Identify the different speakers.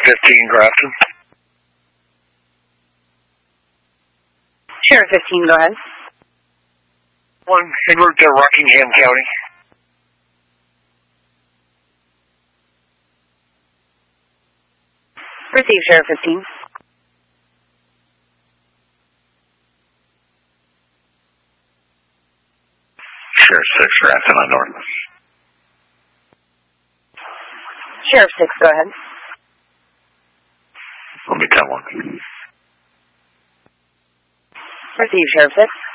Speaker 1: 15, Grafton.
Speaker 2: Sheriff 15, go ahead.
Speaker 1: 1, en route to Rockingham County.
Speaker 2: Receive, Sheriff 15.
Speaker 1: Sheriff 6, Grafton on north.
Speaker 2: Sheriff 6, go ahead.
Speaker 1: Let me 10-1.
Speaker 2: Receive, Sheriff 6.